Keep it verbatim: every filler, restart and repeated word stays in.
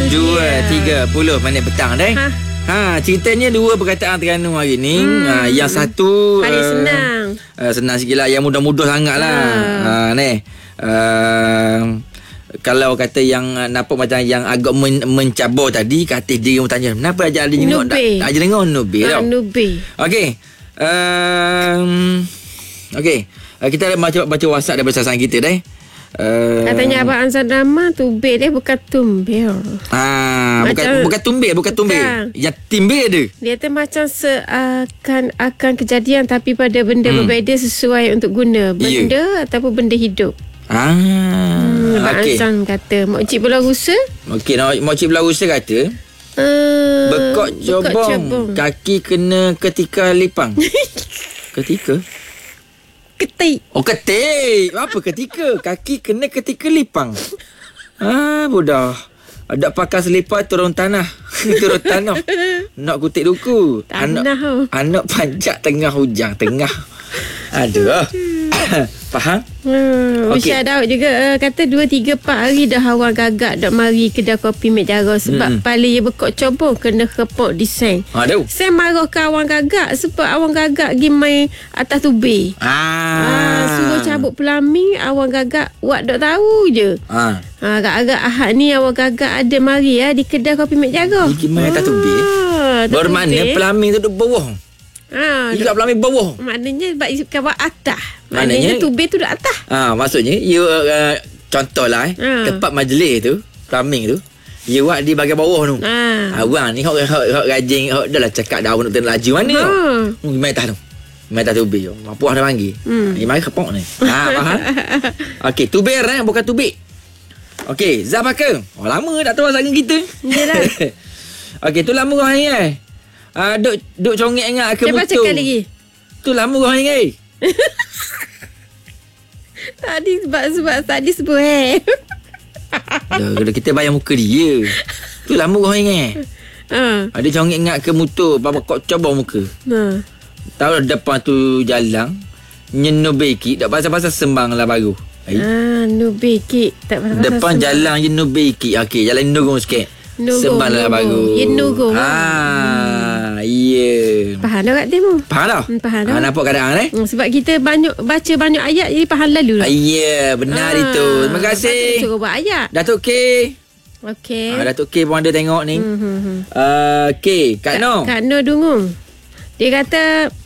Dua tiga puluh minit petang dah. Ha. ha ceritanya dua perkataan Terengganu hari ni. Hmm. Ha, yang satu paling uh, senang. Uh, senang sikit lah. Yang mudah-mudah sangat lah. Ha. ha ni. Uh, kalau kata yang uh, nampak macam yang agak men- mencabar tadi, kata dia bertanya, kenapa ajar dia tengok tak? Ajar tengok Nubi tau. Nubi. Okey. Um, Okey. Uh, kita baca baca WhatsApp daripada sasaran kita dah. Uh, Katanya Abang Ansar Dama tumbir dia bukan tumbir. Ah, bukan bukan tumbir, bukan tumbir. Yang timbir dia. Dia tu macam seakan akan kejadian tapi pada benda hmm. berbeza sesuai untuk guna benda yeah. ataupun benda hidup. Ah, hmm, Abang okay. Ansar kata Mokcik Pulau Rusa. Okey, Mokcik Pulau Rusa kata uh, bekok cobong, kaki kena ketika lipang. Ketika ketik. Oh, ketik. Apa ketika? Kaki kena ketika lipang. Ah, bodoh. Ada pakai selipar turun tanah. Turun tanah. Nak kutip duku. Tanah. Anak, anak panjat tengah hujang. Tengah. Aduh. Faham? Hmm, okay. Usha Daud juga uh, kata dua tiga empat hari dah awang gagak dak mari kedai kopi Mek Jara sebab mm-hmm. pala dia bekok cobong kena kepok di seng. Aduh. Saya marah ke awang gagak sebab awang gagak pergi main atas tubir. Ah. ah suruh cabut pelamin awang gagak wak dak tahu je. Ah. Ah, agak-agak Ahad ni awang gagak ada mari ah di kedai kopi Mek Jara. Pergi main atas tubir. Ah, bermakna pelamin tu duduk bawah. Ha, dia kat pelamin bawah. Maknanya sebab kawat atas. Maknanya, Maknanya tubir tu dah atas. Ah, maksudnya you uh, contohlah eh, ha. tempat majlis tu, pelamin tu, you buat di bahagian bawah tu. Ha. Awang ni hok hok hok rajin, hok dahlah cakap dah nak turun laju mana ha. tu. Hmm, main atas tu. Main atas tubir. Puas dah panggil. Hmm. Ni mari kepok ni. Ha, faham? Okey, tubir eh, bukan tubik. Okey, Zabaka. Oh, lama tak tahu sangat kita. Yalah. Okey, tu lama orang ni eh. Ah, uh, duk duk congek ingat ke motor. Siapa cakap lagi? Tu lama orang ni. Tadi sebab sebab tadi sebut eh. Dah, kita bayar muka dia. Tu lama orang ni. Ha. Ada congek ingat ke motor, bapa kok coba muka. Ha. Tahu depan tu jalan Nyenubeki tak pasal-pasal sembang lah baru. Ah, Nubeki tak pasal-pasal. Depan sembang. Jalan Nyenubeki. Okey, jalan Nugong sikit. Sembang lah baru. Ya Nugong. Ah, ya. Yeah. Faham dah kat dia mu? Faham dah? Hmm, faham dah. Ah, nampak keadaan eh? Hmm, sebab kita banyak baca banyak ayat jadi faham lalu lah. Ah, ya, yeah, benar ah, itu. Terima kasih. Suruh buat ayat. Datuk K. Okey. Ah, Datuk K pun ada tengok ni. Hmm, hmm, hmm. Uh, K, Kak No. Kak No Dungung. Dia kata